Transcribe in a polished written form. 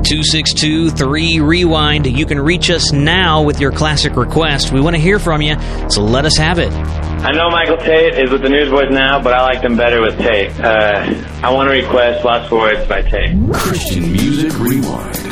888-262-3REWIND. You can reach us now with your classic request. We want to hear from you, so let us have it. I know Michael Tate is with the Newsboys now, but I like them better with Tate. I want to request Lost Words by Tate. Christian Music Rewind.